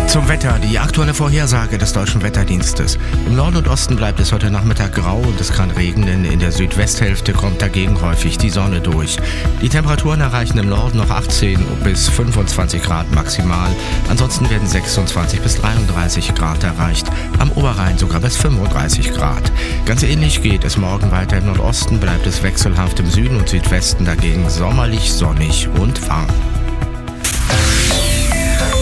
Zum Wetter, die aktuelle Vorhersage des Deutschen Wetterdienstes. Im Norden und Osten bleibt es heute Nachmittag grau und es kann regnen. In der Südwesthälfte kommt dagegen häufig die Sonne durch. Die Temperaturen erreichen im Norden noch 18 bis 25 Grad maximal. Ansonsten werden 26 bis 33 Grad erreicht. Am Oberrhein sogar bis 35 Grad. Ganz ähnlich geht es morgen weiter im Nordosten, bleibt es wechselhaft im Süden und Südwesten dagegen sommerlich, sonnig und warm.